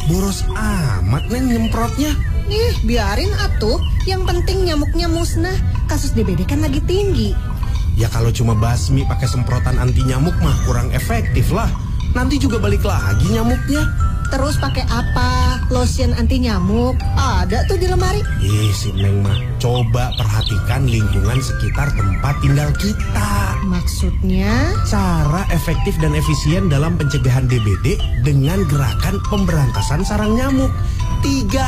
Boros amat Neng nyemprotnya. Biarin atuh. Yang penting nyamuknya musnah. Kasus DBD kan lagi tinggi. Ya kalau cuma basmi pakai semprotan anti nyamuk mah kurang efektif lah. Nanti juga balik lagi nyamuknya. Terus pakai apa? Lotion anti nyamuk? Ada tuh di lemari. Si Neng mah coba perhatikan lingkungan sekitar tempat tinggal kita. Maksudnya? Cara efektif dan efisien dalam pencegahan DBD dengan gerakan pemberantasan sarang nyamuk. 3